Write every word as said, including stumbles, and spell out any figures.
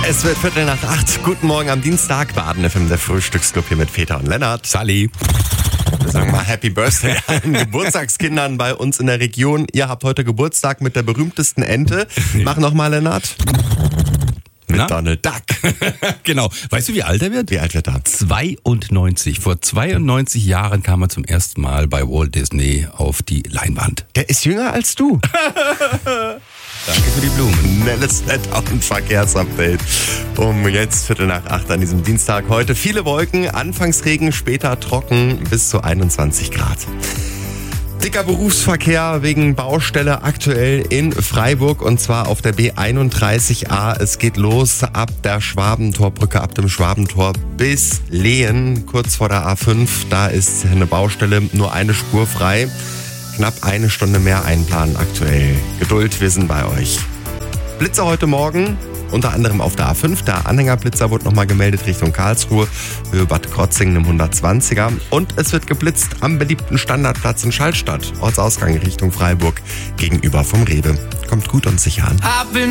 Es wird Viertel nach acht. Guten Morgen am Dienstag. Baden F M, der Frühstücksclub hier mit Peter und Lennart. Sally. Wir sagen mal Happy Birthday allen Geburtstagskindern bei uns in der Region. Ihr habt heute Geburtstag mit der berühmtesten Ente. Mach nochmal, Lennart. Mit Na? Donald Duck. Genau. Weißt du, wie alt er wird? Wie alt wird er? zweiundneunzig. Vor zweiundneunzig Jahren kam er zum ersten Mal bei Walt Disney auf die Leinwand. Der ist jünger als du. Danke für die Blumen. Schnelles Wetter- und Verkehrsupdate. Um jetzt Viertel nach acht an diesem Dienstag. Heute viele Wolken, anfangs Regen, später trocken bis zu einundzwanzig Grad. Dicker Berufsverkehr wegen Baustelle aktuell in Freiburg und zwar auf der B einunddreißig A. Es geht los ab der Schwabentorbrücke, ab dem Schwabentor bis Lehen, kurz vor der A fünf. Da ist eine Baustelle, nur eine Spur frei. Knapp eine Stunde mehr einplanen aktuell. Geduld, wir sind bei euch. Blitzer heute Morgen, unter anderem auf der A fünf. Der Anhängerblitzer wurde nochmal gemeldet Richtung Karlsruhe, Höhe Bad Krotzingen im hundertzwanziger. Und es wird geblitzt am beliebten Standardplatz in Schallstadt, Ortsausgang Richtung Freiburg, gegenüber vom Rewe. Kommt gut und sicher an.